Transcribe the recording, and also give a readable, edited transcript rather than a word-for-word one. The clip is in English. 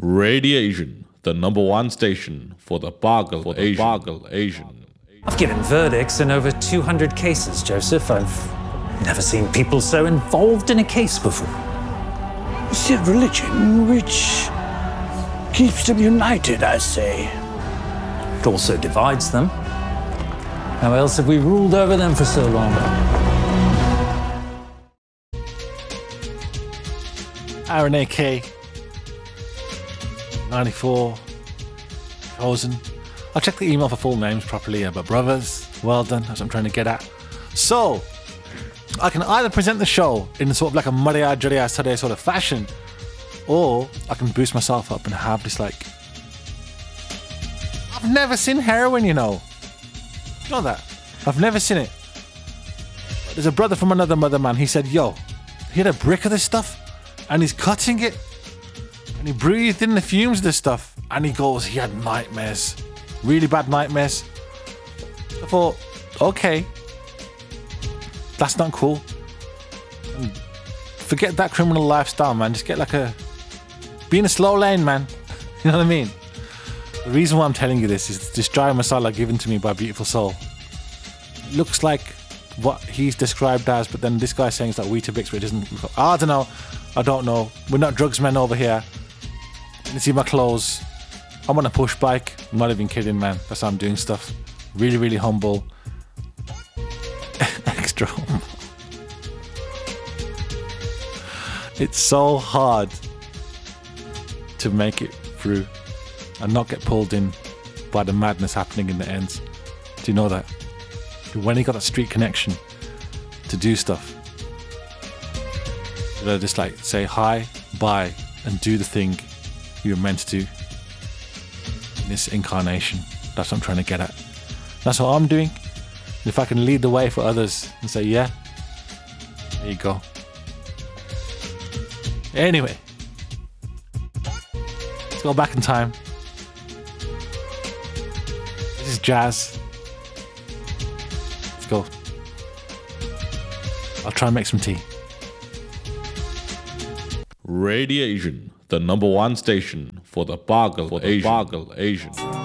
Radiation, the #1 station for the Bargle Asian. I've given verdicts in over 200 cases, Joseph. I've never seen people so involved in a case before. It's a religion which keeps them united, I say. It also divides them. How else have we ruled over them for so long? Aaron AK 94 Chosen. I'll check the email for full names properly, but brothers, well done. That's what I'm trying to get at. So, I can either present the show in sort of like a Maria Juria Sade sort of fashion, or I can boost myself up and have this like... I've never seen heroin, you know. You know that? I've never seen it. There's a brother from another mother, man. He said, yo, he had a brick of this stuff and he's cutting it and he breathed in the fumes of this stuff and he goes, he had nightmares. Really bad nightmares. I thought, okay, that's not cool. Forget that criminal lifestyle, man. Just get like be in a slow lane, man. You know what I mean? The reason why I'm telling you this is this dry masala given to me by Beautiful Soul. It looks like what he's described as, but then this guy's saying it's like Weetabix, but it doesn't. I don't know. I don't know. We're not drugsmen over here. You see my clothes. I'm on a push bike. I'm not even kidding, man. That's how I'm doing stuff. Really, really humble. Extra humble. It's so hard to make it through and not get pulled in by the madness happening in the ends. Do you know that? When you got that street connection to do stuff, you know, just like say hi, bye, and do the thing you're meant to do in this incarnation. That's what I'm trying to get at. That's what I'm doing. If I can lead the way for others and say, yeah, there you go. Anyway, let's go back in time. This is jazz. Let's go. I'll try and make some tea. Radiation, the #1 station for the Bargle Asian.